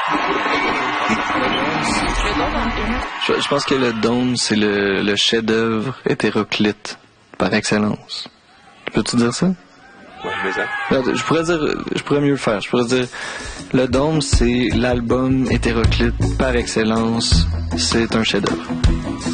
Je pense que le Dôme, c'est le chef-d'œuvre hétéroclite par excellence. Peux-tu dire ça? Ouais, mais ça. Je pourrais mieux le faire. Je pourrais dire, le Dôme, c'est l'album hétéroclite par excellence. C'est un chef-d'œuvre.